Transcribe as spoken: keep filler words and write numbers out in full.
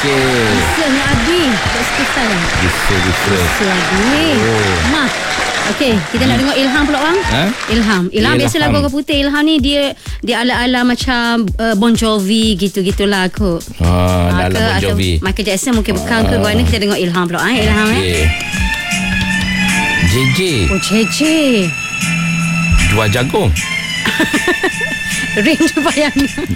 Okey. Bisa ni Adi. Tak sekitar. Bisa, bisa. Bisa Adi. Oh. Mah. Okey, kita nak tengok Ilham pula bang. Ha? Ilham. Ilham biasa Ilham. lagu orang putih. Ilham ni dia dia ala-ala macam uh, Bon Jovi gitu-gitulah kot. Ha, Ha, dalam ke, Bon atau Jovi. Michael Jackson mungkin bukan ke mana. Kita tengok Ilham pula eh. Ilham eh. Okey. J J. Oh J J. Jual jagung. Ring tu bayang.